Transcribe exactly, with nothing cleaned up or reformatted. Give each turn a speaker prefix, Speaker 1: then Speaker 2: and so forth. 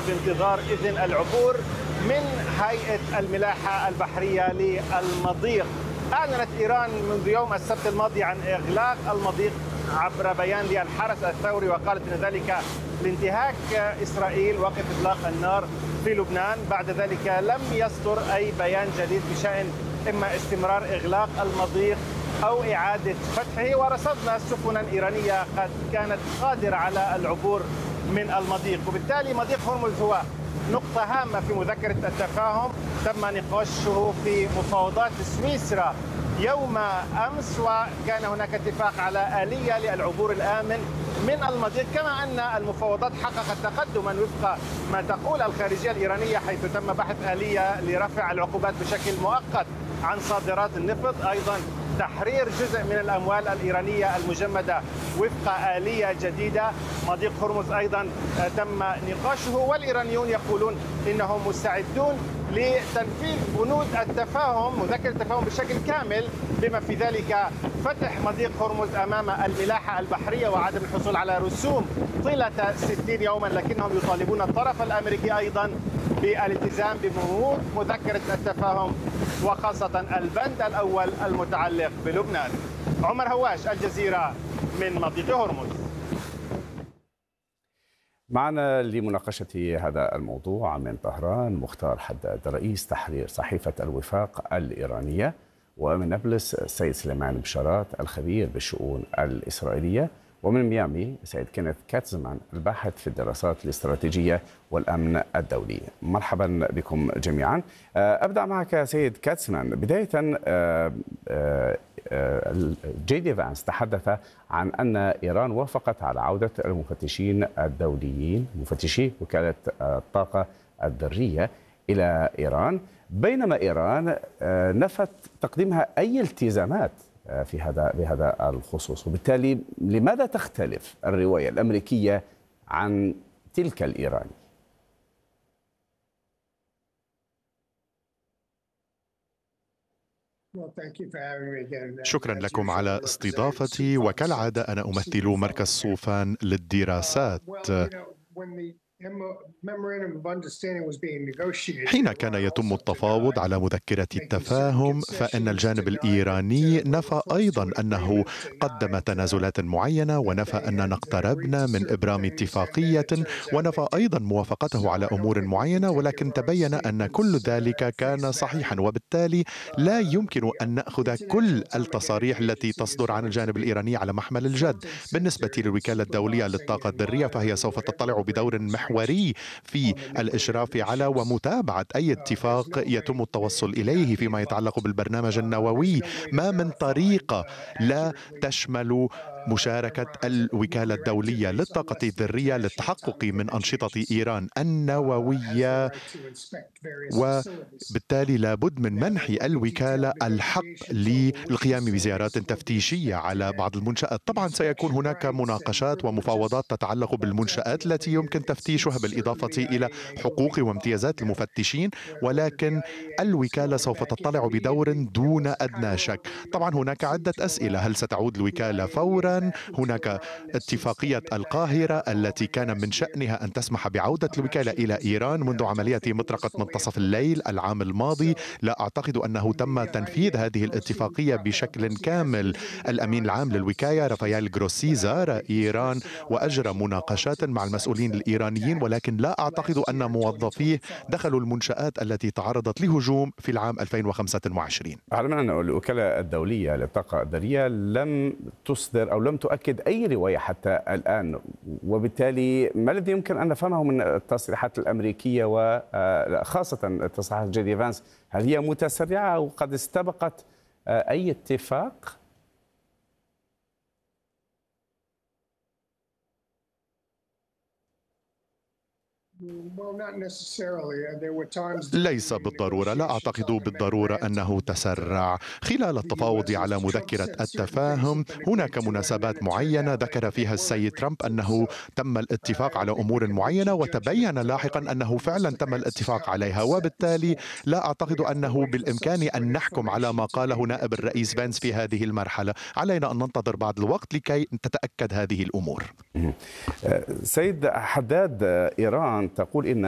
Speaker 1: بانتظار إذن العبور من هيئة الملاحة البحرية للمضيق. أعلنت إيران منذ يوم السبت الماضي عن إغلاق المضيق عبر بيان للحرس الثوري، وقالت أن ذلك لانتهاك إسرائيل وقف إطلاق النار في لبنان. بعد ذلك لم يصدر أي بيان جديد بشأن إما استمرار إغلاق المضيق أو إعادة فتحه، ورصدنا سفنا إيرانية قد كانت قادرة على العبور من المضيق. وبالتالي مضيق هرمز هو نقطة هامة في مذكرة التفاهم تم نقاشه في مفاوضات سويسرا يوم أمس، وكان هناك اتفاق على آلية للعبور الآمن من المضيق، كما أن المفاوضات حققت تقدما وفق ما تقول الخارجية الإيرانية، حيث تم بحث آلية لرفع العقوبات بشكل مؤقت عن صادرات النفط، أيضا تحرير جزء من الأموال الإيرانية المجمدة وفق آلية جديدة. مضيق هرمز أيضا تم نقاشه، والإيرانيون يقولون إنهم مستعدون لتنفيذ بنود التفاهم مذكرة التفاهم بشكل كامل، بما في ذلك فتح مضيق هرمز أمام الملاحة البحرية وعدم الحصول على رسوم طيلة ستين يوما، لكنهم يطالبون الطرف الأمريكي أيضا بالالتزام ببنود مذكرة التفاهم وخاصة البند الأول المتعلق بلبنان. عمر هواش، الجزيرة، من مضيق هرمز.
Speaker 2: معنا لمناقشة هذا الموضوع من طهران مختار حداد، رئيس تحرير صحيفة الوفاق الإيرانية، ومن نابلس السيد سليمان بشارات الخبير بالشؤون الإسرائيلية، ومن ميامي السيد كينيث كاتزمان الباحث في الدراسات الاستراتيجية والأمن الدولي. مرحبا بكم جميعا. أبدأ معك سيد كاتزمان. بداية جي دي فانس تحدث عن أن إيران وافقت على عودة المفتشين الدوليين مفتشي وكالة الطاقة الذرية إلى إيران، بينما إيران نفت تقديمها أي التزامات في هذا بهذا الخصوص. وبالتالي لماذا تختلف الرواية الأمريكية عن تلك الإيرانية؟
Speaker 3: شكرا لكم على استضافتي، وكالعادة أنا أمثل مركز صوفان للدراسات. حين كان يتم التفاوض على مذكرة التفاهم، فإن الجانب الإيراني نفى أيضا أنه قدم تنازلات معينة، ونفى أننا اقتربنا من إبرام اتفاقية، ونفى أيضا موافقته على أمور معينة، ولكن تبين أن كل ذلك كان صحيحا، وبالتالي لا يمكن أن نأخذ كل التصاريح التي تصدر عن الجانب الإيراني على محمل الجد. بالنسبة للوكالة الدولية للطاقة الذرية، فهي سوف تطلع بدور محوري في الإشراف على ومتابعة أي اتفاق يتم التوصل إليه فيما يتعلق بالبرنامج النووي، ما من طريقة لا تشمل مشاركة الوكالة الدولية للطاقة الذرية للتحقق من أنشطة إيران النووية، وبالتالي لابد من منح الوكالة الحق للقيام بزيارات تفتيشية على بعض المنشآت. طبعا سيكون هناك مناقشات ومفاوضات تتعلق بالمنشآت التي يمكن تفتيشها بالإضافة إلى حقوق وامتيازات المفتشين، ولكن الوكالة سوف تطلع بدور دون أدنى شك. طبعا هناك عدة أسئلة: هل ستعود الوكالة فورا؟ هناك اتفاقية القاهرة التي كان من شأنها أن تسمح بعودة الوكالة إلى إيران منذ عملية مطرقة منتصف الليل العام الماضي. لا أعتقد أنه تم تنفيذ هذه الاتفاقية بشكل كامل. الأمين العام للوكالة رافائيل جروسي زار إيران وأجرى مناقشات مع المسؤولين الإيرانيين، ولكن لا أعتقد أن موظفيه دخلوا المنشآت التي تعرضت لهجوم في العام ألفين وخمسة وعشرين.
Speaker 2: أعلم أن الوكالة الدولية للطاقة الذرية لم تصدر أو لم تؤكد أي رواية حتى الآن، وبالتالي ما الذي يمكن أن نفهمه من التصريحات الأمريكية وخاصة تصريحات جي دي فانس؟ هل هي متسرعة أو قد استبقت أي اتفاق؟
Speaker 3: ليس بالضرورة، لا أعتقد بالضرورة أنه تسرع. خلال التفاوض على مذكرة التفاهم هناك مناسبات معينة ذكر فيها السيد ترامب أنه تم الاتفاق على أمور معينة، وتبين لاحقا أنه فعلا تم الاتفاق عليها، وبالتالي لا أعتقد أنه بالإمكان أن نحكم على ما قاله نائب الرئيس بنس في هذه المرحلة. علينا أن ننتظر بعض الوقت لكي تتأكد هذه الأمور.
Speaker 2: سيد حداد، إيران تقول إن